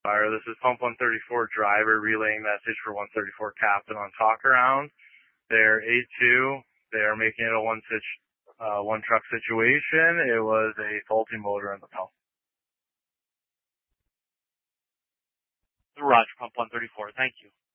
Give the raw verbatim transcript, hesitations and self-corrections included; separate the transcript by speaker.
Speaker 1: Fire. This is Pump one thirty-four driver relaying message for one thirty-four captain on talk around. They're A two. They're making it a one situ uh, one truck situation. It was a faulty motor in the pump.
Speaker 2: Roger, Pump one thirty-four. Thank you.